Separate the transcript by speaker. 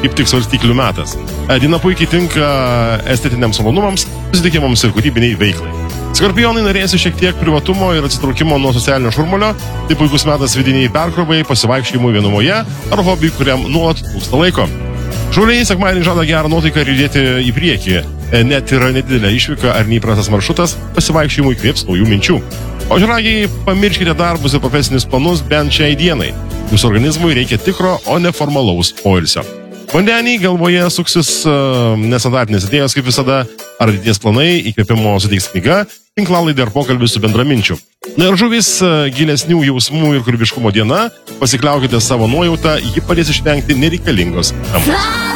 Speaker 1: kaip tik svarstyklių metas. Diena puikiai tinka estetiniams malonumams, susitikimams ir kūrybiniai veiklai. Skorpionai norėsi šiek tiek privatumo ir atsitraukimo nuo socialinio šurmulio, tai puikus metas vidiniai perkrovai, pasivaikščiojimui vienumoje ar hobiui, kuriam nuolat trūksta laiko. Šauliai sekmadienį žada gerą nuotaiką ir judėti į priekį. Net yra nedidelė išvyka ar neįprastas maršrutas, pasivaikščiojimui įkvėps naujų minčių. O žragiai, pamirškite darbus ir profesinius planus bent šiai dienai. Jūsų organizmui reikia tikro, o ne formalaus poilsio. Vandenį galvoje suksis nestandartinės idėjos kaip visada, ar ateities planai, įkvėpimo suteiks knyga, tinklalaidė ar pokalbis su bendraminčiu. Na ir žuvis gilesnių jausmų ir kūrybiškumo diena, pasikliaukite savo nuojautą, ji padės išvengti nereikalingos emocijos.